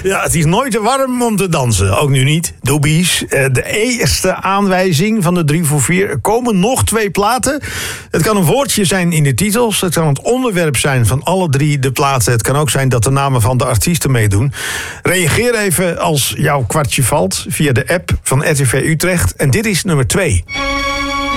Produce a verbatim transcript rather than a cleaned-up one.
Ja, het is nooit te warm om te dansen. Ook nu niet. Doebies. De eerste aanwijzing van de drie voor vier. Er komen nog twee platen. Het kan een woordje zijn in de titels. Het kan het onderwerp zijn van alle drie de platen. Het kan ook zijn dat de namen van de artiesten meedoen. Reageer even als jouw kwartje valt via de app van R T V Utrecht. En dit is nummer twee.